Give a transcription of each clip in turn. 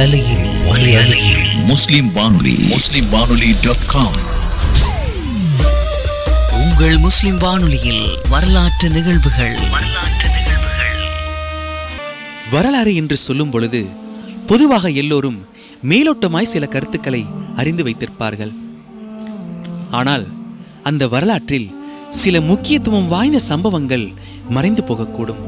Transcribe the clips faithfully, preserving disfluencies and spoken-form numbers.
அலையில் ஒரே அலையில் முஸ்லிம் வானொலி முஸ்லிம் வானொலி டாட் காம். உங்கள் முஸ்லிம் வானொலியில் வரலாற்று நிகழ்வுகள். வரலாறு என்று சொல்லும் பொழுது பொதுவாக எல்லோரும் மேலோட்டமாய் சில கருத்துக்களை அறிந்து வைத்திருப்பார்கள். ஆனால் அந்த வரலாற்றில் சில முக்கியத்துவம் வாய்ந்த சம்பவங்கள் மறைந்து போகக்கூடும்.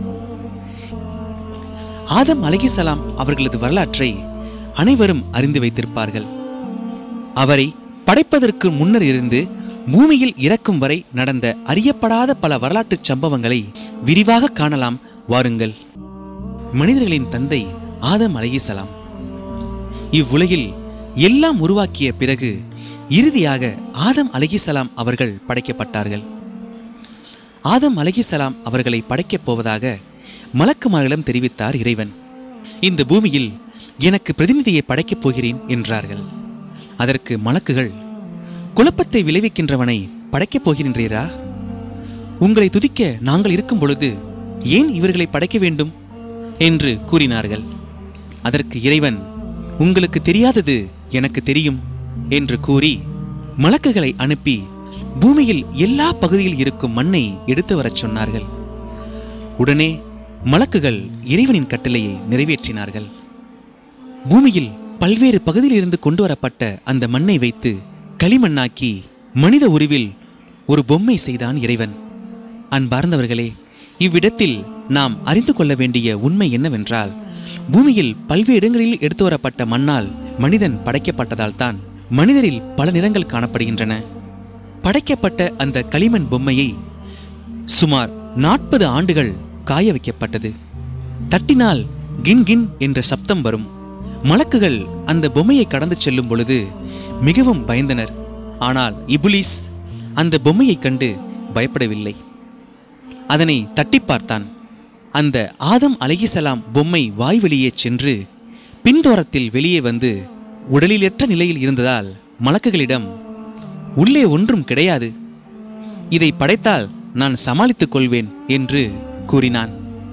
ஆதம் அலைஹிஸ்ஸலாம் அவர்களது வரலாற்றை அனைவரும் அறிந்து வைத்திருப்பார்கள். அவரை படைப்பதற்கு முன்னர் இருந்து பூமியில் இறக்கும் வரை நடந்த அறியப்படாத பல வரலாற்று சம்பவங்களை விரிவாக காணலாம். வாருங்கள். மனிதர்களின் தந்தை ஆதம் அலைஹிஸ்ஸலாம். இவ்வுலகில் எல்லாம் உருவாக்கிய பிறகு இறுதியாக ஆதம் அலைஹிஸ்ஸலாம் அவர்கள் படைக்கப்பட்டார்கள். ஆதம் அலைஹிஸ்ஸலாம் அவர்களை படைக்கப் போவதாக மலக்குமார்களிடம் தெரிவித்தார் இறைவன். இந்த பூமியில் எனக்கு பிரதிநிதியை படைக்கப் போகிறேன் என்றார்கள். அதற்கு மலக்குகள், குழப்பத்தை விளைவிக்கின்றவனை படைக்கப் போகின்றீரா? உங்களை துதிக்க நாங்கள் இருக்கும் பொழுது ஏன் இவர்களை படைக்க வேண்டும் என்று கூறினார்கள். அதற்கு இறைவன், உங்களுக்கு தெரியாதது எனக்கு தெரியும் என்று கூறி மலக்குகளை அனுப்பி பூமியில் எல்லா பகுதியில் இருக்கும் மண்ணை எடுத்து வரச் சொன்னார்கள். உடனே மலக்குகள் இறைவனின் கட்டளையை நிறைவேற்றினார்கள். பூமியில் பல்வேறு பகுதியில் இருந்து கொண்டு வரப்பட்ட அந்த மண்ணை வைத்து களிமண்ணாக்கி மனித உருவில் ஒரு பொம்மை செய்தான் இறைவன். அன்பார்ந்தவர்களே, இவ்விடத்தில் நாம் அறிந்து கொள்ள வேண்டிய உண்மை என்னவென்றால், பூமியில் பல்வேறு இடங்களில் எடுத்து வரப்பட்ட மண்ணால் மனிதன் படைக்கப்பட்டதால் தான் மனிதரில் பல நிறங்கள் காணப்படுகின்றன. படைக்கப்பட்ட அந்த களிமண் பொம்மையை சுமார் நாற்பது ஆண்டுகள் காய வைக்கப்பட்டது. தட்டினால் கின் கின் என்ற சப்தம் வரும். மலக்குகள் அந்த பொம்மையை கடந்து செல்லும் பொழுது மிகவும் பயந்தனர். ஆனால் இப்லீஸ் அந்த பொம்மையை கண்டு பயப்படவில்லை. அதனை தட்டி பார்த்தான். அந்த ஆதம் அலைஹிஸ்ஸலாம் பொம்மை வாய்வெளியே சென்று பின்தோரத்தில் வெளியே வந்து உடலிலற்ற நிலையில் இருந்ததால் மலக்குகளிடம், உள்ளே ஒன்றும் கிடையாது, இதை படைத்தால் நான் சமாளித்துக் கொள்வேன் என்று கூறினான்.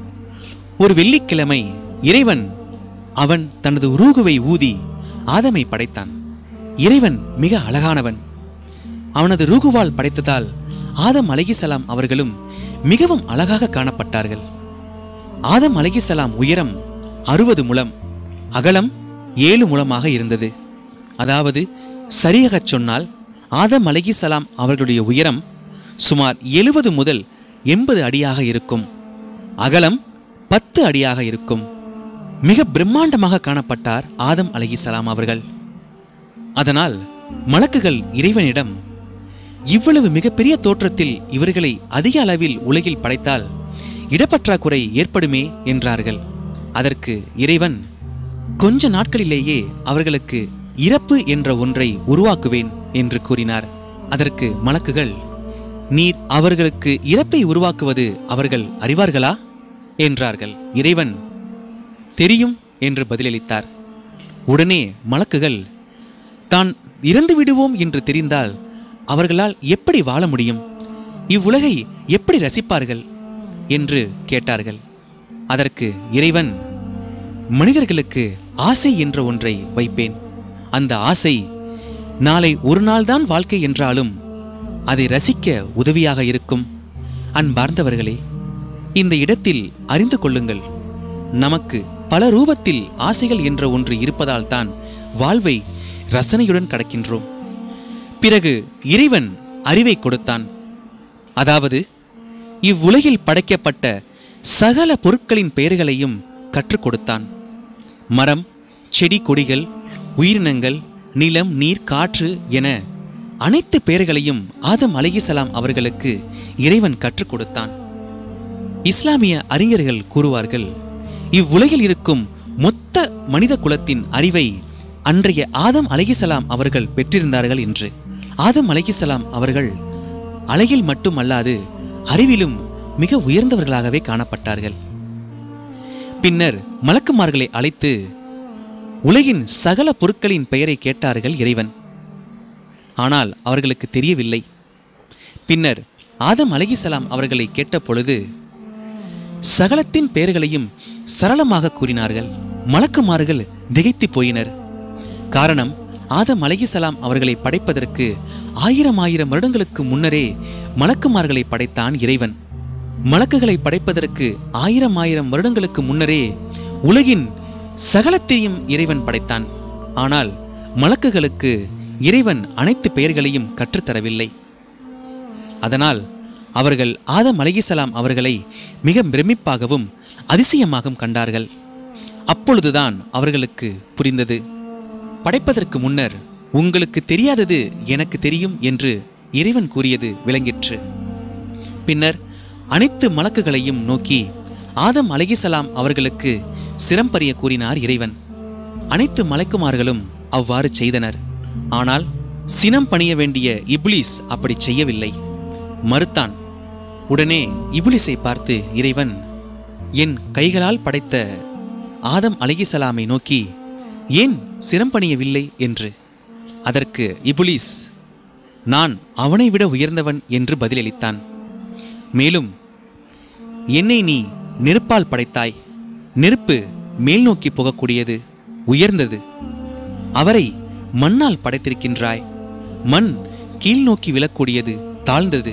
ஒரு வெள்ளிக்கிழமை இறைவன் அவன் தனது ரூகுவை ஊதி ஆதமை படைத்தான். இறைவன் மிக அழகானவன். அவனது ரூகுவால் படைத்ததால் ஆதம் அலைஹிஸ்ஸலாம் அவர்களும் மிகவும் அழகாக காணப்பட்டார்கள். ஆதம் அலைஹிஸ்ஸலாம் உயரம் அறுபது முழம், அகலம் ஏழு முழமாக இருந்தது. அதாவது சரியாக சொன்னால் ஆதம் அலைஹிஸ்ஸலாம் அவர்களுடைய உயரம் சுமார் எழுபது முதல் எண்பது அடியாக இருக்கும். அகலம் பத்து அடியாக இருக்கும். மிக பிரம்மாண்டமாக காணப்பட்டார் ஆதம் அலைஹிஸ்ஸலாம் அவர்கள். அதனால் மலக்குகள் இறைவனிடம், இவ்வளவு மிகப்பெரிய தோற்றத்தில் இவர்களை அதிக அளவில் உலகில் படைத்தால் இடப்பற்றாக்குறை ஏற்படுமே என்றார்கள். அதற்கு இறைவன், கொஞ்ச நாட்களிலேயே அவர்களுக்கு இறப்பு என்ற ஒன்றை உருவாக்குவேன் என்று கூறினார். அதற்கு மலக்குகள், நீர் அவர்களுக்கு இறப்பை உருவாக்குவது அவர்கள் அறிவார்களா என்றார்கள். இறைவன், தெரியும் என்று பதிலளித்தார். உடனே மலக்குகள், தான் இறந்து விடுவோம் என்று தெரிந்தால் அவர்களால் எப்படி வாழ முடியும், இவ்வுலகை எப்படி ரசிப்பார்கள் என்று கேட்டார்கள். அதற்கு இறைவன், மனிதர்களுக்கு ஆசை என்ற ஒன்றை வைப்பேன். அந்த ஆசை நாளை ஒரு நாள்தான் வாழ்க்கை என்றாலும் அதை ரசிக்க உதவியாக இருக்கும். அன்பார்ந்தவர்களே, இந்த இடத்தில் அறிந்து கொள்ளுங்கள், நமக்கு பல ரூபத்தில் ஆசைகள் என்ற ஒன்று இருப்பதால் தான் வாழ்வை ரசனையுடன் கடக்கின்றோம். பிறகு இறைவன் அறிவை கொடுத்தான். அதாவது இவ்வுலகில் படைக்கப்பட்ட சகல பொருட்களின் பெயர்களையும் கற்றுக் கொடுத்தான். மரம், செடி, கொடிகள், உயிரினங்கள், நிலம், நீர், காற்று என அனைத்து பெயர்களையும் ஆதம் அலைஹிஸ்ஸலாம் அவர்களுக்கு இறைவன் கற்றுக் கொடுத்தான். இஸ்லாமிய அறிஞர்கள் கூறுவார்கள், இவ்வுலகில் இருக்கும் மொத்த மனித குலத்தின் அறிவை அன்றைய ஆதம் அலைஹிஸ்ஸலாம் அவர்கள் பெற்றிருந்தார்கள் என்று. ஆதம் அலைஹிஸ்ஸலாம் அவர்கள் அழகில் மட்டுமல்லாது அறிவிலும் மிக உயர்ந்தவர்களாகவே காணப்பட்டார்கள். பின்னர் மலக்குமார்களை அழைத்து உலகின் சகல பொருட்களின் பெயரை கேட்டார்கள் இறைவன். ஆனால் அவர்களுக்கு தெரியவில்லை. பின்னர் ஆதம் அலைஹிஸ்ஸலாம் அவர்களை கேட்ட பொழுது சகலத்தின் பெயர்களையும் சரளமாக கூறினார்கள். மலக்குமார்கள் திகைத்து போயினர். காரணம், ஆதம் அலைஹிஸ்ஸலாம் அவர்களை படைப்பதற்கு ஆயிரம் ஆயிரம் வருடங்களுக்கு முன்னரே மலக்குமார்களை படைத்தான் இறைவன். மலக்குகளை படைப்பதற்கு ஆயிரம் ஆயிரம் வருடங்களுக்கு முன்னரே உலகின் சகலத்தையும் இறைவன் படைத்தான். ஆனால் மலக்குகளுக்கு இறைவன் அனைத்து பெயர்களையும் கற்றுத்தரவில்லை. அதனால் அவர்கள் ஆதம் அலைஹிஸ்ஸலாம் அவர்களை மிக பிரமிப்பாகவும் அதிசயமாகவும் கண்டார்கள். அப்பொழுதுதான் அவர்களுக்கு புரிந்தது, படைப்பதற்கு முன்னர் உங்களுக்கு தெரியாதது எனக்கு தெரியும் என்று இறைவன் கூறியது விளங்கிற்று. பின்னர் அனைத்து மலக்குகளையும் நோக்கி ஆதம் அலைஹிஸ்ஸலாம் அவர்களுக்கு சிரம்பரிய கூறினார் இறைவன். அனைத்து மலக்குமார்களும் அவ்வாறு செய்தனர். ஆனால் சினம் பணிய வேண்டிய இப்லீஸ் அப்படி செய்யவில்லை, மறுத்தான். உடனே இப்லீஸை பார்த்து இறைவன், என் கைகளால் படைத்த ஆதம் அலைஹிஸ்ஸலாமை நோக்கி ஏன் சிரம்பணியவில்லை என்று. அதற்கு இப்லீஸ், நான் அவனை விட உயர்ந்தவன் என்று பதிலளித்தான். மேலும், என்னை நீ நெருப்பால் படைத்தாய், நெருப்பு மேல் நோக்கி போகக்கூடியது, உயர்ந்தது. அவரை மண்ணால் படைத்திருக்கின்றாய், மண் கீழ் நோக்கி விழக்கூடியது, தாழ்ந்தது.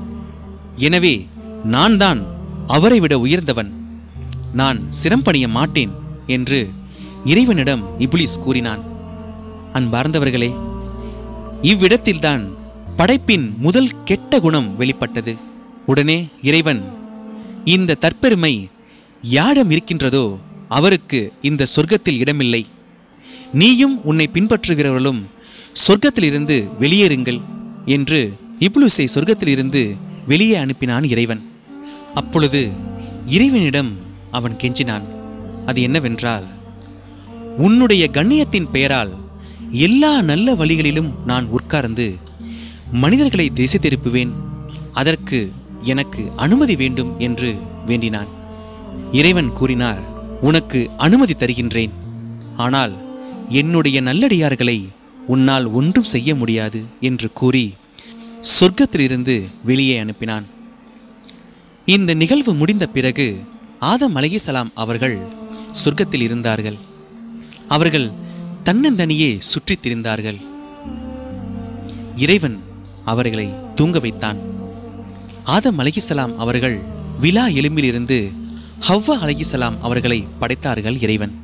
எனவே நான் தான் அவரை விட உயர்ந்தவன், நான் சிரம்பணிய மாட்டேன் என்று இறைவனிடம் இப்லீஸ் கூறினான். அன்பார்ந்தவர்களே, இவ்விடத்தில்தான் படைப்பின் முதல் கெட்ட குணம் வெளிப்பட்டது. உடனே இறைவன், இந்த தற்பெருமை யாரிடம் இருக்கின்றதோ அவருக்கு இந்த சொர்க்கத்தில் இடமில்லை, நீயும் உன்னை பின்பற்றுகிறவர்களும் சொர்க்கத்திலிருந்து வெளியேறுங்கள் என்று இப்லீஸை சொர்க்கத்திலிருந்து வெளியே அனுப்பினான் இறைவன். அப்பொழுது இறைவனிடம் அவன் கெஞ்சினான். அது என்னவென்றால், உன்னுடைய கண்ணியத்தின் பெயரால் எல்லா நல்ல வழிகளிலும் நான் உட்கார்ந்து மனிதர்களை திசை திருப்புவேன், அதற்கு எனக்கு அனுமதி வேண்டும் என்று வேண்டினான். இறைவன் கூறினார், உனக்கு அனுமதி தருகின்றேன், ஆனால் என்னுடைய நல்லடியார்களை உன்னால் ஒன்றும் செய்ய முடியாது என்று கூறி சொர்க்கத்திலிருந்து வெளியே அனுப்பினான். இந்த நிகழ்வு முடிந்த பிறகு ஆதம் அலைஹிஸ்ஸலாம் அவர்கள் சொர்க்கத்தில் இருந்தார்கள். அவர்கள் தன்னந்தனியே சுற்றித் திரிந்தார்கள். இறைவன் அவர்களை தூங்க வைத்தான். ஆதம் அலைஹிஸ்ஸலாம் அவர்கள் விலா எலும்பிலிருந்து ஹவ்வா அலைஹிஸ்ஸலாம் அவர்களை படைத்தார்கள் இறைவன்.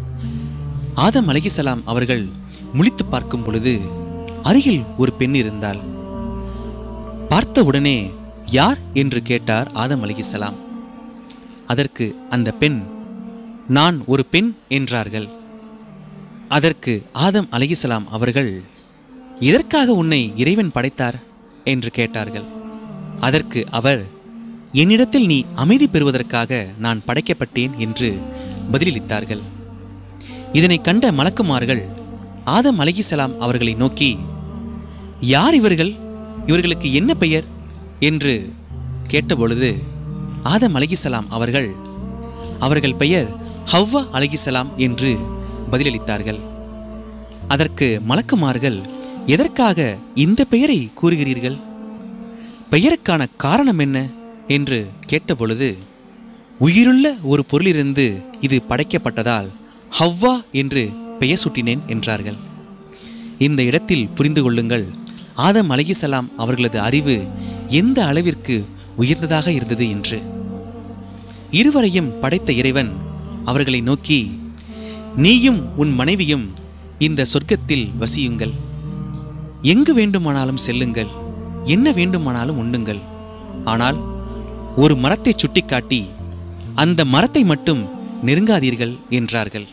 ஆதம் அலைஹிஸ்ஸலாம் அவர்கள் முழித்து பார்க்கும் பொழுது அருகில் ஒரு பெண் இருந்தாள். பார்த்தவுடனே யார் என்று கேட்டார் ஆதம் அலைஹிஸ்ஸலாம். அதற்கு அந்த பெண், நான் ஒரு பெண் என்றார்கள். அதற்கு ஆதம் அலைஹிஸ்ஸலாம் அவர்கள், எதற்காக உன்னை இறைவன் படைத்தார் என்று கேட்டார்கள். அதற்கு அவர், என்னிடத்தில் நீ அமைதி பெறுவதற்காக நான் படைக்கப்பட்டேன் என்று பதிலளித்தார்கள். இதனை கண்ட மலக்குமார்கள் ஆதம் அலைஹிஸ்ஸலாம் அவர்களை நோக்கி, யார் இவர்கள், இவர்களுக்கு என்ன பெயர் என்று கேட்டபொழுது ஆதம் அலைஹிஸ்ஸலாம் அவர்கள், அவர்கள் பெயர் ஹவ்வா அலைஹிஸ்ஸலாம் என்று பதிலளித்தார்கள். அதற்கு மலக்குமார்கள், எதற்காக இந்த பெயரை கூறுகிறீர்கள், பெயருக்கான காரணம் என்ன என்று கேட்டபொழுது, உயிருள்ள ஒரு பொருளிலிருந்து இது படைக்கப்பட்டதால் ஹவ்வா என்று பெயர் சூட்டினேன் என்றார்கள். இந்த இடத்தில் புரிந்து கொள்ளுங்கள், ஆதம் அலைஹிஸ்ஸலாம் அவர்களது அறிவு எந்த அளவிற்கு உயர்ந்ததாக இருந்தது என்று. இருவரையும் படைத்த இறைவன் அவர்களை நோக்கி, நீயும் உன் மனைவியும் இந்த சொர்க்கத்தில் வசியுங்கள், எங்கு வேண்டுமானாலும் செல்லுங்கள், என்ன வேண்டுமானாலும் உண்ணுங்கள், ஆனால் ஒரு மரத்தை சுட்டிக்காட்டி அந்த மரத்தை மட்டும் நெருங்காதீர்கள் என்றார்கள்.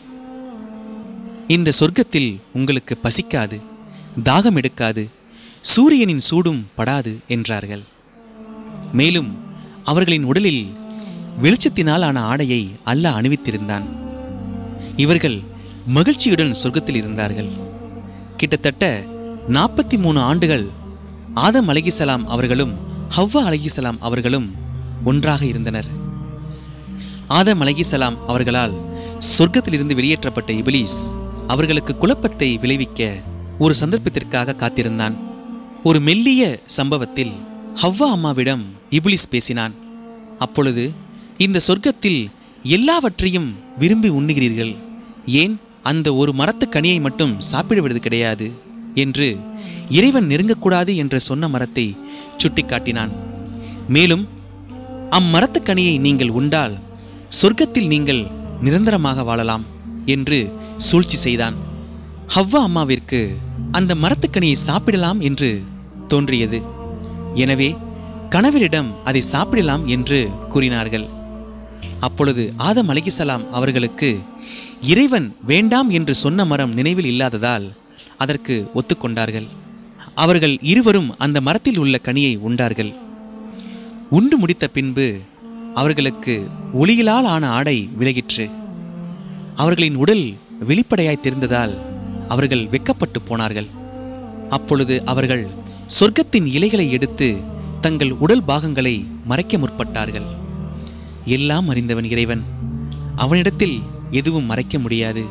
இந்த சொர்க்கத்தில் உங்களுக்கு பசிக்காது, தாகம் எடுக்காது, சூரியனின் சூடும் படாது என்றார்கள். மேலும் அவர்களின் உடலில் வெளிச்சத்தினால் ஆன ஆடையை அல்லாஹ் அணிவித்திருந்தான். இவர்கள் மகிழ்ச்சியுடன் சொர்க்கத்தில் இருந்தார்கள். கிட்டத்தட்ட நாற்பத்தி மூணு ஆண்டுகள் ஆதம் அலைஹிஸ்ஸலாம் அவர்களும் ஹவ்வா அலைஹிஸ்ஸலாம் அவர்களும் ஒன்றாக இருந்தனர். ஆதம் அலைஹிஸ்ஸலாம் அவர்களால் சொர்க்கத்திலிருந்து வெளியேற்றப்பட்ட இப்லீஸ் அவர்களுக்கு குழப்பத்தை விளைவிக்க ஒரு சந்தர்ப்பத்திற்காக காத்திருந்தான். ஒரு மெல்லிய சம்பவத்தில் ஹவ்வா அம்மாவிடம் இப்லீஸ் பேசினான். அப்பொழுது, இந்த சொர்க்கத்தில் எல்லாவற்றையும் விரும்பி உண்ணுகிறீர்கள், ஏன் அந்த ஒரு மரத்துக் கனியை மட்டும் சாப்பிடுவது கிடையாது என்று இறைவன் நெருங்கக்கூடாது என்று சொன்ன மரத்தை சுட்டி காட்டினான். மேலும் அம்மரத்துக் கனியை நீங்கள் உண்டால் சொர்க்கத்தில் நீங்கள் நிரந்தரமாக வாழலாம் என்று சூழ்ச்சி செய்தான். ஹவ்வா அம்மாவிற்கு அந்த மரத்துக்கனியை சாப்பிடலாம் என்று தோன்றியது. எனவே கணவரிடம் அதை சாப்பிடலாம் என்று கூறினார்கள். அப்பொழுது ஆதம் அலைஹிஸ்ஸலாம் அவர்களுக்கு இறைவன் வேண்டாம் என்று சொன்ன மரம் நினைவில் இல்லாததால் அதற்கு ஒத்துக்கொண்டார்கள். அவர்கள் இருவரும் அந்த மரத்தில் உள்ள கனியை உண்டார்கள். உண்டு முடித்த பின்பு அவர்களுக்கு ஒளியிலால் ஆன ஆடை விலகிற்று. அவர்களின் உடல் வெளிப்படையாய் தெரிந்ததால் அவர்கள் வெட்கப்பட்டு போனார்கள். அப்பொழுது அவர்கள் சொர்க்கத்தின் இலைகளை எடுத்து தங்கள் உடல் பாகங்களை மறைக்க முற்பட்டார்கள். எல்லாம் அறிந்தவன் இறைவன், அவனிடத்தில் எதுவும் மறைக்க முடியாது.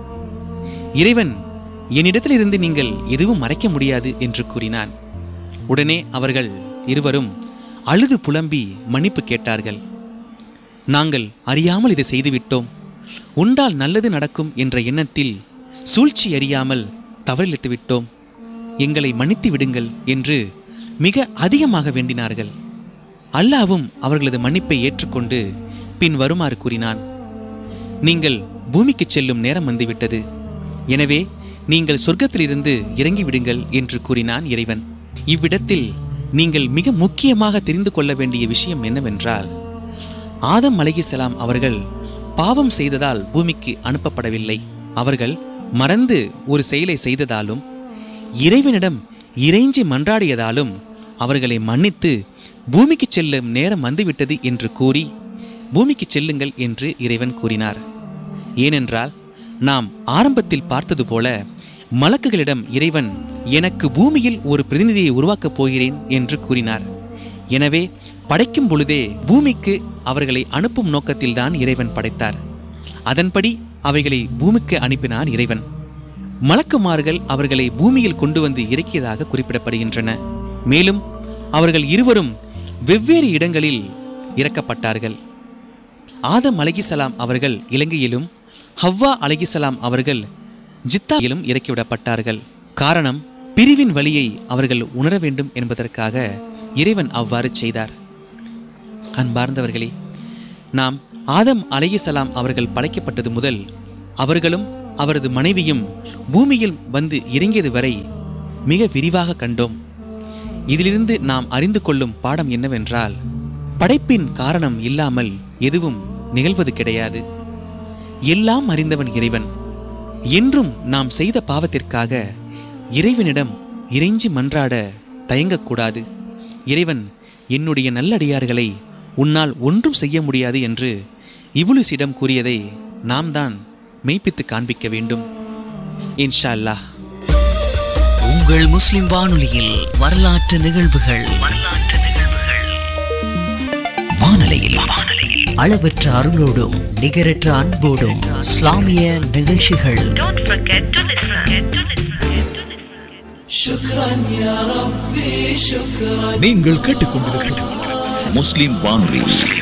இறைவன் என்னிடத்திலிருந்து நீங்கள் எதுவும் மறைக்க முடியாது என்று கூறினான். உடனே அவர்கள் இருவரும் அழுது புலம்பி மன்னிப்பு கேட்டார்கள். நாங்கள் அறியாமல் இதை செய்துவிட்டோம், உண்டால் நல்லது நடக்கும் என்ற எண்ணத்தில் சூழ்ச்சி அறியாமல் தவறிழைத்து விட்டோம், எங்களை மன்னித்து விடுங்கள் என்று மிக அதிகமாக வேண்டினார்கள். அல்லாஹ்வும் அவர்களது மன்னிப்பை ஏற்றுக்கொண்டு பின் வருமாறு கூறினான். நீங்கள் பூமிக்கு செல்லும் நேரம் வந்துவிட்டது, எனவே நீங்கள் சொர்க்கத்திலிருந்து இறங்கி விடுங்கள் என்று கூறினான் இறைவன். இவ்விடத்தில் நீங்கள் மிக முக்கியமாக தெரிந்து கொள்ள வேண்டிய விஷயம் என்னவென்றால், ஆதம் அலைஹிஸ்ஸலாம் அவர்கள் பாவம் செய்ததால் பூமிக்கு அனுப்பப்படவில்லை. அவர்கள் மறந்து ஒரு செயலை செய்ததாலும் இறைவனிடம் இறைஞ்சி மன்றாடியதாலும் அவர்களை மன்னித்து பூமிக்கு செல்லும் நேரம் வந்துவிட்டது என்று கூறி பூமிக்கு செல்லுங்கள் என்று இறைவன் கூறினார். ஏனென்றால் நாம் ஆரம்பத்தில் பார்த்தது போல மலக்குகளிடம் இறைவன் எனக்கு பூமியில் ஒரு பிரதிநிதியை உருவாக்கப் போகிறேன் என்று கூறினார். எனவே படைக்கும் பொழுதே பூமிக்கு அவர்களை அனுப்பும் நோக்கத்தில்தான் இறைவன் படைத்தார். அதன்படி அவைகளை பூமிக்கு அனுப்பினான் இறைவன். மலக்குமார்கள் அவர்களை பூமியில் கொண்டு வந்து இறக்கியதாக குறிப்பிடப்படுகின்றன. மேலும் அவர்கள் இருவரும் வெவ்வேறு இடங்களில் இறக்கப்பட்டார்கள். ஆதம் அலைஹிஸ்ஸலாம் அவர்கள் இலங்கையிலும் ஹவ்வா அலைஹிஸ்ஸலாம் அவர்கள் ஜித்தாவிலும் இறக்கிவிடப்பட்டார்கள். காரணம், பிரிவின் வலியை அவர்கள் உணர வேண்டும் என்பதற்காக இறைவன் அவ்வாறு செய்தார். அன்பார்ந்தவர்களே, நாம் ஆதம் அலைஹிஸ்ஸலாம் அவர்கள் படைக்கப்பட்டது முதல் அவர்களும் அவரது மனைவியும் பூமியில் வந்து இறங்கியது வரை மிக விரிவாக கண்டோம். இதிலிருந்து நாம் அறிந்து கொள்ளும் பாடம் என்னவென்றால், படைப்பின் காரணம் இல்லாமல் எதுவும் நிகழ்வது கிடையாது. எல்லாம் அறிந்தவன் இறைவன். என்றும் நாம் செய்த பாவத்திற்காக இறைவனிடம் இறைஞ்சி மன்றாட தயங்கக்கூடாது. இறைவன் என்னுடைய நல்லடியார்களை உன்னால் ஒன்றும் செய்ய முடியாது என்று இப்லீஸிடம் கூறியதை நாம் தான் மெய்ப்பித்து காண்பிக்க வேண்டும். இன்ஷா அல்லாஹ். உங்கள் முஸ்லிம் வானொலியில் வரலாற்று நிகழ்வுகள் வானொலியில் அளவற்ற அருளோடும் நிகரற்ற அன்போடும் இஸ்லாமிய நிகழ்ச்சிகள். நீங்கள் கேட்டுக்கொண்டிருப்பது முஸ்லிம் வானொலி.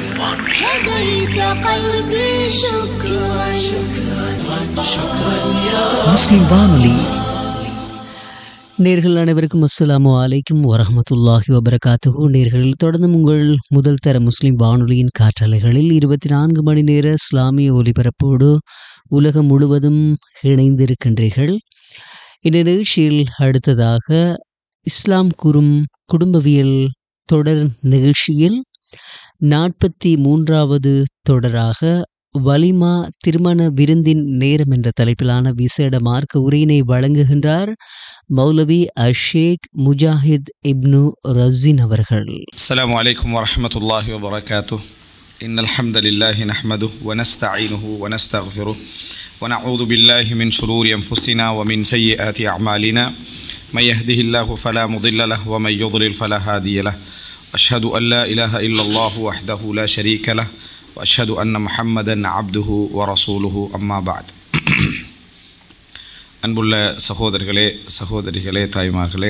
முஸ்லிம் வானொலி நேர்கள் அனைவருக்கும் அஸ்ஸலாமு அலைக்கும் வரஹ்மத்துல்லாஹி வபரகாத்துஹு. நேர்கள் தொடர்ந்து உங்கள் முதல் தர முஸ்லிம் வானொலியின் காற்றலைகளில் இருபத்தி நான்கு மணி நேர இஸ்லாமிய ஒலிபரப்போடு உலகம் முழுவதும் இணைந்திருக்கின்றீர்கள். இந்த நிகழ்ச்சியில் அடுத்ததாக இஸ்லாம் கூறும் குடும்பவியல் தொடர் நிகழ்ச்சியில் நாற்பத்தி மூன்றாவது தொடராக வலிமா திருமண விருந்தின் நேரம் என்ற தலைப்பிலான விசேட மார்க்க உரையினை வழங்குகின்றார் மௌலவி அஷேக் முஜாஹித் இப்னு ரஸின் அவர்கள். அஸ்ஸலாமு அலைக்கும் வரஹ்மத்துல்லாஹி வபரகாத்துஹு. இன்னல் ஹம்தலில்லாஹி நஹ்மதுஹு வ நஸ்தஈனுஹு வ நஸ்தக்ஃபிருஹு வ நஊது பில்லாஹி மின் ஷுரூரி அன்ஃபுஸினா வ மின் ஸய்யிஆத்தி அஅமாலினா மன் யஹ்திஹில்லாஹு ஃபலா முضில்ல லஹு வ மன் யுضلل ஃபலா ஹாதிய லஹு. அஷ்ஹது அன் லா இலாஹ இல்லல்லாஹு வஹ்தஹு லா ஷரீக லஹு வ அஷ்ஹது அன்ன முஹம்மதன் அப்துஹு வ ரசூலுஹு. அம்மா பஅத். அன்புள்ள சகோதரர்களே, சகோதரிகளே, தாய்மார்களே,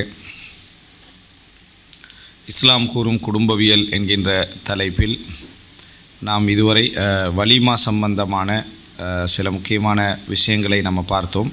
இஸ்லாம் கூறும் குடும்பவியல் என்கின்ற தலைப்பில் நாம் இதுவரை வலிமா சம்பந்தமான சில முக்கியமான விஷயங்களை நம்ம பார்த்தோம்.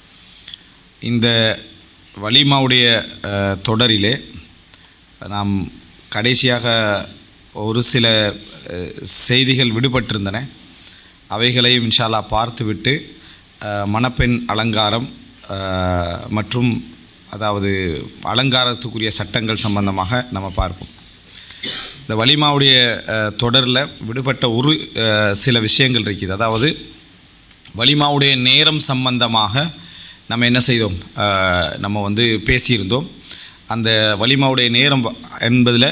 இந்த வலிமாவுடைய தொடரிலே நாம் கடைசியாக ஒரு சில செய்திகள் விடுபட்டிருந்தன. அவைகளையும் இன்ஷா அல்லாஹ் பார்த்துவிட்டு மணப்பெண் அலங்காரம் மற்றும் அதாவது அலங்காரத்துக்குரிய சட்டங்கள் சம்பந்தமாக நம்ம பார்ப்போம். இந்த வலிமாவுடைய தொடரில் விடுபட்ட ஒரு சில விஷயங்கள் இருக்குது. அதாவது வலிமாவுடைய நேரம் சம்பந்தமாக நம்ம என்ன செய்தோம், நம்ம வந்து பேசியிருந்தோம். அந்த வலிமாவுடைய நேரம் என்பதில்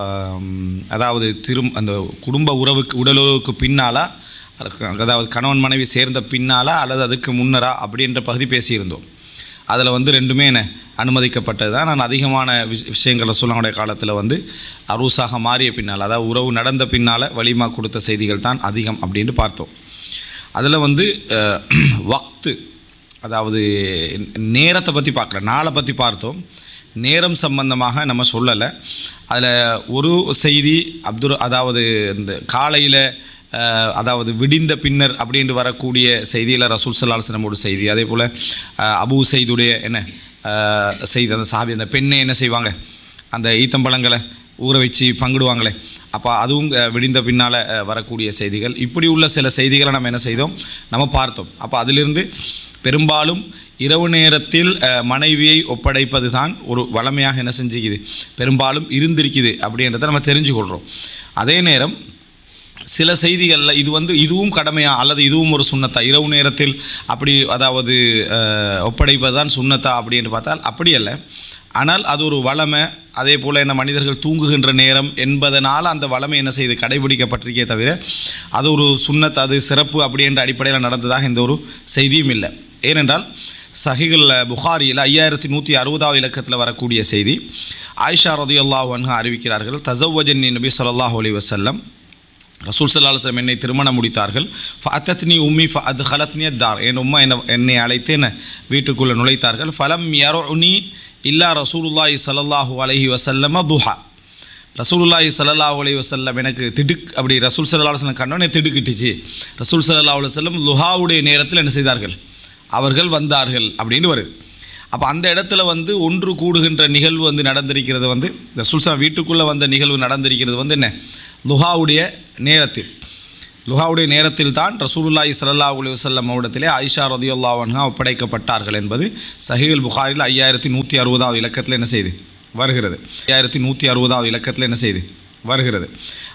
அதாவது திரும் அந்த குடும்ப உறவுக்கு உடலுறவுக்கு பின்னாலா, அதாவது கணவன் மனைவி சேர்ந்த பின்னாலா அல்லது அதுக்கு முன்னரா அப்படின்ற பகுதி பேசியிருந்தோம். அதில் வந்து ரெண்டுமே என்ன அனுமதிக்கப்பட்டது தான். நான் அதிகமான விஷ விஷயங்களை சொல்லக்கூடிய காலத்தில் வந்து அரூசாக மாறிய பின்னால், அதாவது உறவு நடந்த பின்னால் வலிமா கொடுத்த செய்திகள் தான் அதிகம் அப்படின்னு பார்த்தோம். அதில் வந்து வக்து, அதாவது நேரத்தை பற்றி பார்க்கல, நாளை பற்றி பார்த்தோம். நேரம் சம்பந்தமாக நம்ம சொல்லலை. அதில் ஒரு செய்தி அப்துல் அதாவது இந்த காலையில் அதாவது விடிந்த பின்னர் அப்படின்ட்டு வரக்கூடிய செய்தியில் ரசூல் ஸல்லல்லாஹு அலைஹி வஸல்லம் ஒரு செய்தி. அதே போல் அபூ சைதுடைய என்ன செய்தி, அந்த சாபி அந்த பெண்ணை என்ன செய்வாங்க, அந்த ஈத்தம்பழங்களை ஊற வச்சு பங்கிடுவாங்களே, அப்போ அதுவும் விடிந்த பின்னால் வரக்கூடிய செய்திகள். இப்படி உள்ள சில செய்திகளை நம்ம என்ன செய்தோம், நம்ம பார்த்தோம். அப்போ அதிலிருந்து பெரும்பாலும் இரவு நேரத்தில் மனைவியை ஒப்படைப்பது தான் ஒரு வளமையாக என்ன செஞ்சுக்குது, பெரும்பாலும் இருந்திருக்குது அப்படின்றத நம்ம தெரிஞ்சுக்கொள்கிறோம். அதே நேரம் சில செய்திகளில் இது வந்து இதுவும் கடமையா அல்லது இதுவும் ஒரு சுன்னத்தா, இரவு நேரத்தில் அப்படி அதாவது ஒப்படைப்பது தான் சுன்னத்தா அப்படின்னு பார்த்தால் அப்படி அல்ல. ஆனால் அது ஒரு வளமை. அதே போல் என்ன மனிதர்கள் தூங்குகின்ற நேரம் என்பதனால் அந்த வளமை என்ன செய்து கடைபிடிக்கப்பட்டிருக்கே தவிர அது ஒரு சுன்னத், அது சிறப்பு அப்படின்ற அடிப்படையில் நடந்ததாக எந்த ஒரு செய்தியும் இல்லை. ஏனென்றால் சஹீஹுல் புகாரியில் ஐயாயிரத்தி நூற்றி அறுபதாவது இலக்கத்தில் வரக்கூடிய செய்தி, ஆயிஷா ரலியல்லாஹு அன்ஹா அறிவிக்கிறார்கள், தஸவ்வஜனி நபி ஸல்லல்லாஹு அலைஹி வஸல்லம், ரசூல் ஸல்லல்லாஹு அலைஹி வஸல்லம் என்னை திருமணம் முடித்தார்கள். ஃபஅத்தத்னி உம்மி ஃபஅத்கலத்னி அத்தார், என் உம்மா என்ன என்னை அழைத்து என்ன வீட்டுக்குள்ளே நுழைத்தார்கள். ஃபலம் யருனி இல்லா ரசூலுல்லாஹி ஸல்லல்லாஹு அலைஹி வஸல்லம் துஹா, ரசூலுல்லாஹி ஸல்லல்லாஹு அலைஹி வஸல்லம் எனக்கு திடுக் அப்படி ரசூல் ஸல்லல்லாஹு அலைஹி வஸல்லம் கண்ணோனே திடுக்கிட்டுச்சு. ரசூல் ஸல்லல்லாஹு அலைஹி வஸல்லம் லுஹாவுடைய நேரத்தில் என்ன செய்தார்கள், அவர்கள் வந்தார்கள் அப்படின்னு வருது. அப்போ அந்த இடத்துல வந்து ஒன்று கூடுகின்ற நிகழ்வு வந்து நடந்திருக்கிறது, வந்து ரசூல் ஸல்லல்லாஹு வீட்டுக்குள்ளே வந்த நிகழ்வு நடந்திருக்கிறது வந்து என்ன லுஹாவுடைய நேரத்தில். லுஹாவுடைய நேரத்தில் தான் ரசூலுல்லாஹி ஸல்லல்லாஹு அலைஹி வஸல்லம் அவரிடத்திலே ஆயிஷா ரலியல்லாஹு அன்ஹா ஒப்படைக்கப்பட்டார்கள் என்பது சஹீஹுல் புகாரியில் ஐயாயிரத்தி நூற்றி அறுபதாவது இலக்கத்தில் என்ன செய்து வருகிறது ஐயாயிரத்தி நூற்றி அறுபதாவது இலக்கத்தில் என்ன செய்து வருகிறது.